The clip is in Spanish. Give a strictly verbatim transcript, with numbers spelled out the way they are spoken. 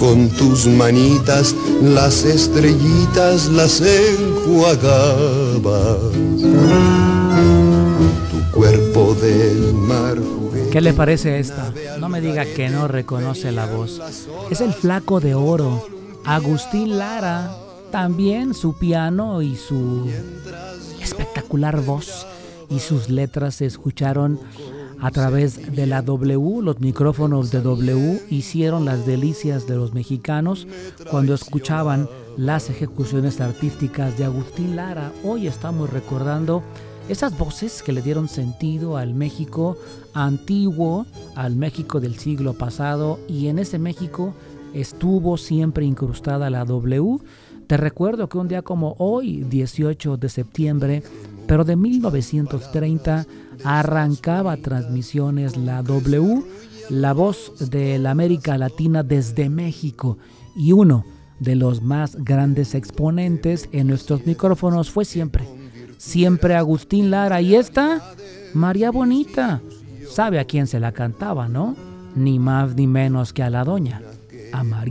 con tus manitas las estrellitas las enjuagabas. Tu cuerpo del mar. ¿Qué le parece esta? No me diga que no reconoce la voz. Es el Flaco de Oro, Agustín Lara. También su piano y su espectacular voz y sus letras se escucharon a través de la W. Los micrófonos de W hicieron las delicias de los mexicanos cuando escuchaban las ejecuciones artísticas de Agustín Lara. Hoy estamos recordando esas voces que le dieron sentido al México antiguo, al México del siglo pasado, y en ese México estuvo siempre incrustada la W. Te recuerdo que un día como hoy, dieciocho de septiembre, pero de mil novecientos treinta, arrancaba transmisiones la W, la voz de la América Latina desde México, y uno de los más grandes exponentes en nuestros micrófonos fue siempre, siempre Agustín Lara. Y esta, María Bonita, sabe a quién se la cantaba, ¿no? Ni más ni menos que a la doña, a María.